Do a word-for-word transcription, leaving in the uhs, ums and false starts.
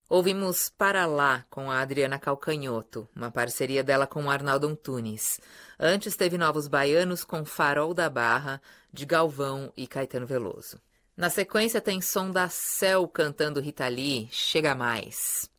Ouvimos Para Lá, com a Adriana Calcanhoto, uma parceria dela com o Arnaldo Antunes. Antes teve Novos Baianos com Farol da Barra, de Galvão e Caetano Veloso. Na sequência tem som da Céu cantando Rita Lee, Chega Mais.